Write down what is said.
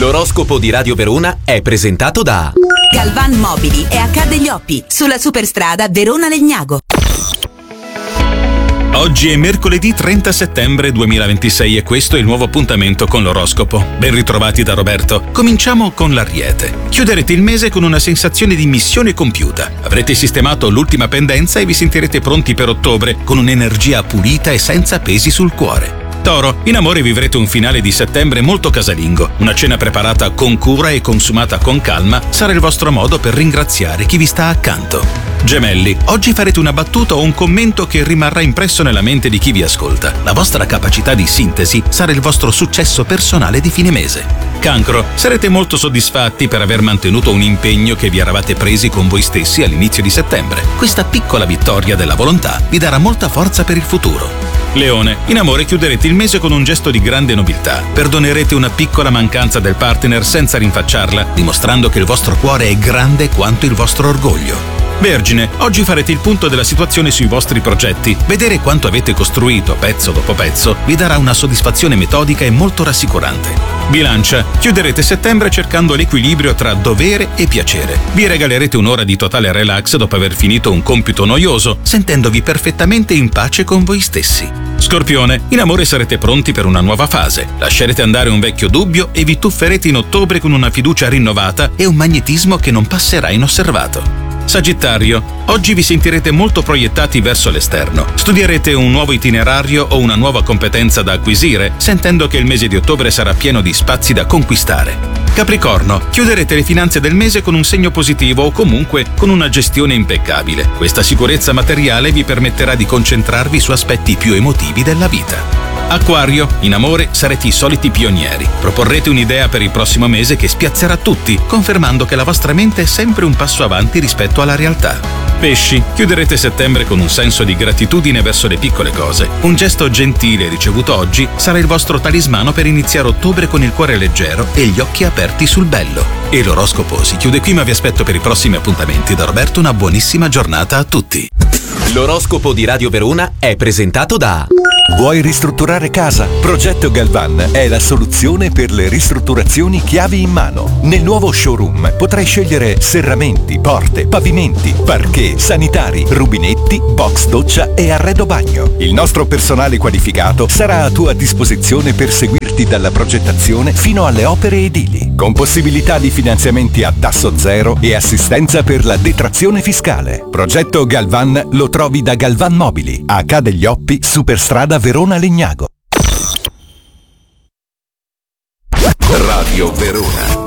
L'oroscopo di Radio Verona è presentato da Galvan Mobili e Accade gli Oppi, sulla superstrada Verona-Legnago. Oggi è mercoledì 30 settembre 2026 e questo è il nuovo appuntamento con l'oroscopo. Ben ritrovati da Roberto. Cominciamo con l'Ariete. Chiuderete il mese con una sensazione di missione compiuta. Avrete sistemato l'ultima pendenza e vi sentirete pronti per ottobre con un'energia pulita e senza pesi sul cuore. Toro, in amore vivrete un finale di settembre molto casalingo. Una cena preparata con cura e consumata con calma sarà il vostro modo per ringraziare chi vi sta accanto. Gemelli, oggi farete una battuta o un commento che rimarrà impresso nella mente di chi vi ascolta. La vostra capacità di sintesi sarà il vostro successo personale di fine mese. Cancro, sarete molto soddisfatti per aver mantenuto un impegno che vi eravate presi con voi stessi all'inizio di settembre. Questa piccola vittoria della volontà vi darà molta forza per il futuro. Leone, in amore chiuderete il mese con un gesto di grande nobiltà. Perdonerete una piccola mancanza del partner senza rinfacciarla, dimostrando che il vostro cuore è grande quanto il vostro orgoglio. Vergine, oggi farete il punto della situazione sui vostri progetti. Vedere quanto avete costruito pezzo dopo pezzo vi darà una soddisfazione metodica e molto rassicurante. Bilancia, chiuderete settembre cercando l'equilibrio tra dovere e piacere. Vi regalerete un'ora di totale relax dopo aver finito un compito noioso, sentendovi perfettamente in pace con voi stessi. Scorpione, in amore sarete pronti per una nuova fase. Lascerete andare un vecchio dubbio e vi tufferete in ottobre con una fiducia rinnovata e un magnetismo che non passerà inosservato. Sagittario, oggi vi sentirete molto proiettati verso l'esterno. Studierete un nuovo itinerario o una nuova competenza da acquisire, sentendo che il mese di ottobre sarà pieno di spazi da conquistare. Capricorno, chiuderete le finanze del mese con un segno positivo o comunque con una gestione impeccabile. Questa sicurezza materiale vi permetterà di concentrarvi su aspetti più emotivi della vita. Acquario, in amore sarete i soliti pionieri. Proporrete un'idea per il prossimo mese che spiazzerà tutti, confermando che la vostra mente è sempre un passo avanti rispetto alla realtà. Pesci, chiuderete settembre con un senso di gratitudine verso le piccole cose. Un gesto gentile ricevuto oggi sarà il vostro talismano per iniziare ottobre con il cuore leggero e gli occhi aperti sul bello. E l'oroscopo si chiude qui, ma vi aspetto per i prossimi appuntamenti. Da Roberto una buonissima giornata a tutti. L'oroscopo di Radio Verona è presentato da Vuoi ristrutturare casa? Progetto Galvan è la soluzione per le ristrutturazioni chiavi in mano. Nel nuovo showroom potrai scegliere serramenti, porte, pavimenti, parquet, sanitari, rubinetti, box doccia e arredo bagno. Il nostro personale qualificato sarà a tua disposizione per seguirti dalla progettazione fino alle opere edili, con possibilità di finanziamenti a tasso zero e assistenza per la detrazione fiscale. Progetto Galvan lo trovi da Galvan Mobili, a Accade gli Oppi, superstrada Verona-Legnago. Radio Verona.